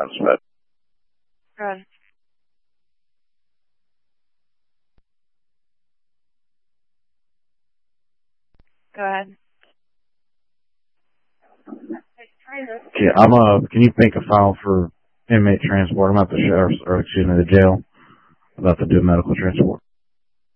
dispatch. Good. Go ahead. Okay, can you make a file for inmate transport? I'm at the sheriff's, or excuse me, the jail, about to do medical transport.